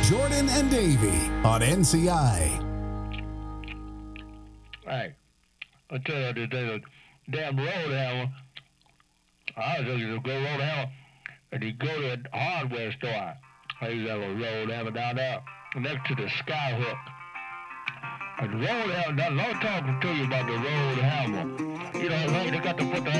Jordan and Davey on NCI. Hey, I tell you, the damn road hammer. I was looking to go road hammer, and you go to a hardware store. I used to have a road hammer down there next to the Skyhook. And the road hammer, I'm not talking to you about the road hammer. You know, they got to put the